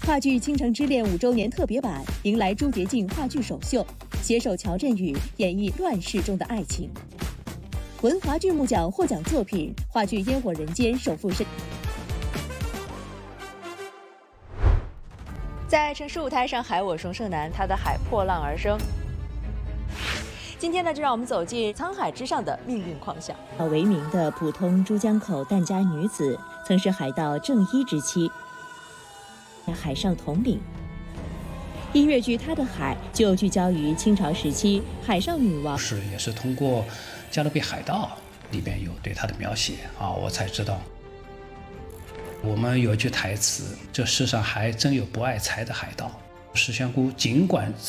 话剧《倾城之恋》5周年特别版迎来朱洁静话剧首秀，携手乔振宇演绎乱世中的爱情。文华剧目奖获奖作品，话剧《烟火人间》首附身。在城市舞台上，海我双胜男，他的海破浪而生。今天呢，就让我们走进沧海之上的命运狂想。为名的普通珠江口疍家女子，曾是海盗郑一之妻。海上统领。音乐剧《她的海》就聚焦于清朝时期海上女王， 也是通过《加勒比海盗》里边有对她的描写啊，我才知道。我们有一句台词：这世上还真有不爱财的海盗。石香姑尽管